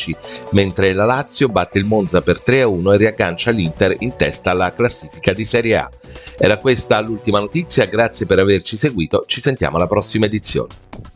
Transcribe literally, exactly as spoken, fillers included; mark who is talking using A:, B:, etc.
A: dieci, mentre la Lazio batte il Monza per tre a uno e riaggancia l'Inter in testa alla classifica di Serie A. Era questa l'ultima notizia, grazie per averci seguito, ci sentiamo alla prossima edizione.